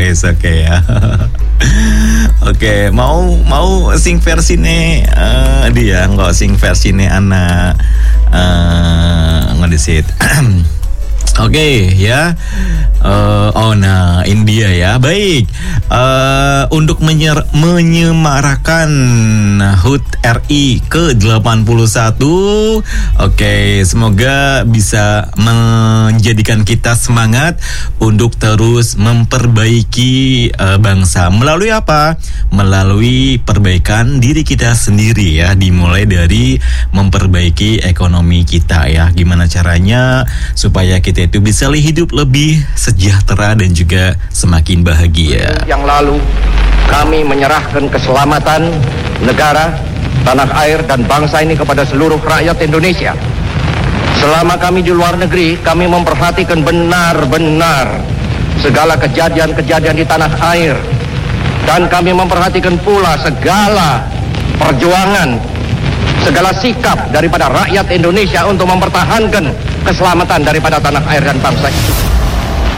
is okay ya. Oke, mau sing versine dia nggak sing versine anak ngedesit. Oke, ya. Nah, India ya. Baik. Untuk menyemarakan HUT RI ke-81. Oke, semoga bisa menjadikan kita semangat untuk terus memperbaiki bangsa. Melalui apa? Melalui perbaikan diri kita sendiri ya. Dimulai dari memperbaiki ekonomi kita ya. Gimana caranya supaya kita itu bisa hidup lebih sejahtera dan juga semakin bahagia. Yang lalu kami menyerahkan keselamatan negara, tanah air dan bangsa ini kepada seluruh rakyat Indonesia. Selama kami di luar negeri, kami memperhatikan benar-benar segala kejadian-kejadian di tanah air, dan kami memperhatikan pula segala perjuangan, segala sikap daripada rakyat Indonesia untuk mempertahankan keselamatan daripada tanah air dan bangsa itu.